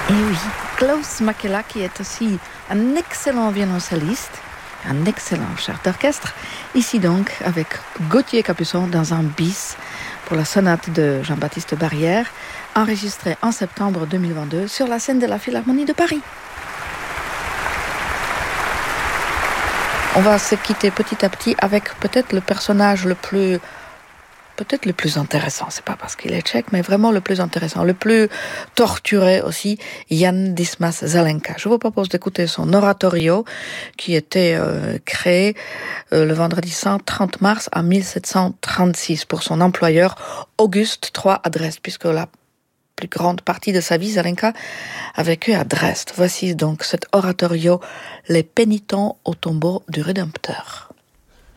Et oui, Klaus Makela, qui est aussi un excellent violoncelliste, un excellent chef d'orchestre, ici donc avec Gauthier Capuçon dans un bis pour la sonate de Jean-Baptiste Barrière, enregistrée en septembre 2022 sur la scène de la Philharmonie de Paris. On va se quitter petit à petit avec peut-être le personnage le plus intéressant, c'est pas parce qu'il est tchèque, mais vraiment le plus intéressant, le plus torturé aussi, Jan Dismas Zelenka. Je vous propose d'écouter son oratorio qui était créé le vendredi saint 30 mars à 1736 pour son employeur Auguste III à Dresde, puisque la plus grande partie de sa vie, Zelenka a vécu à Dresde. Voici donc cet oratorio, Les pénitents au tombeau du Rédempteur.